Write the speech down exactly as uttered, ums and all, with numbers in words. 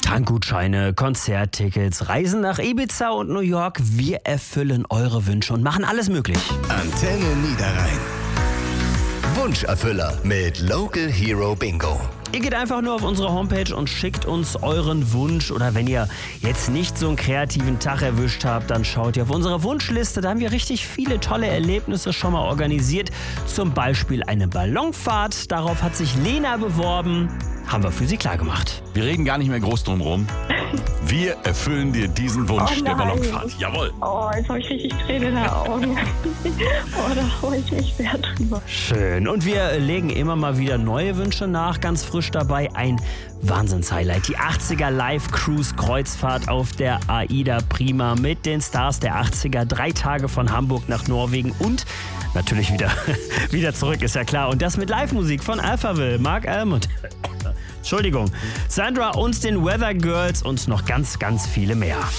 Tankgutscheine, Konzerttickets, Reisen nach Ibiza und New York. Wir erfüllen eure Wünsche und machen alles möglich. Antenne Niederrhein. Wunscherfüller mit Local Hero Bingo. Ihr geht einfach nur auf unsere Homepage und schickt uns euren Wunsch. Oder wenn ihr jetzt nicht so einen kreativen Tag erwischt habt, dann schaut ihr auf unsere Wunschliste. Da haben wir richtig viele tolle Erlebnisse schon mal organisiert. Zum Beispiel eine Ballonfahrt. Darauf hat sich Lena beworben. Haben wir für sie klargemacht. Wir reden gar nicht mehr groß drum rum. Wir erfüllen dir diesen Wunsch Oh der nein. Ballonfahrt. Jawohl. Oh, jetzt habe ich richtig Tränen in den Augen. Oh, da freue ich mich sehr drüber. Schön. Und wir legen immer mal wieder neue Wünsche nach. Ganz frisch dabei ein Wahnsinns-Highlight. Die achtziger Live-Cruise-Kreuzfahrt auf der AIDA Prima mit den Stars der achtziger. Drei Tage von Hamburg nach Norwegen und natürlich wieder, wieder zurück, ist ja klar. Und das mit Live-Musik von Alphaville, Mark Almond. Entschuldigung, Sandra und den Weather Girls und noch ganz, ganz viele mehr.